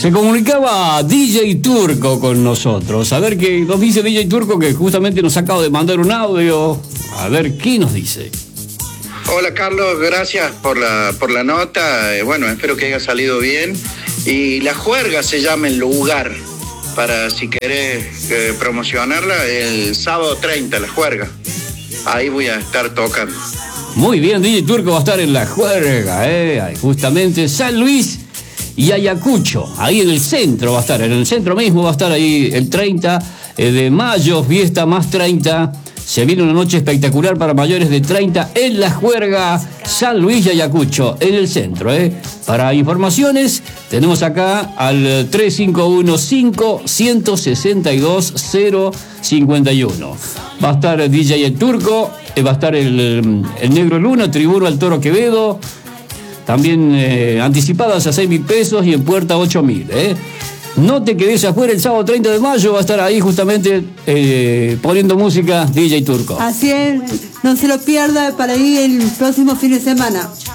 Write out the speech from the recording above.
Se comunicaba DJ Turco con nosotros. A ver qué nos dice DJ Turco, que justamente nos acaba de mandar un audio. A ver qué nos dice. Hola Carlos, gracias por la nota. Bueno, espero que haya salido bien. Y La Juerga se llama el lugar, para si querés promocionarla, el sábado 30, La Juerga. Ahí voy a estar tocando. Muy bien, DJ Turco va a estar en La Juerga, justamente San Luis y Ayacucho, ahí en el centro va a estar, en el centro mismo va a estar ahí el 30 de mayo, fiesta más 30. Se viene una noche espectacular para mayores de 30 en La Juerga, San Luis y Ayacucho, en el centro. Para informaciones, tenemos acá al 351-5-162-051. Va a estar DJ El Turco, va a estar el Negro Luna, tribuno al Toro Quevedo. También anticipadas a 6.000 pesos y en puerta 8.000. No te quedes afuera, el sábado 30 de mayo va a estar ahí justamente poniendo música DJ Turco. Así es, no se lo pierda para ir el próximo fin de semana.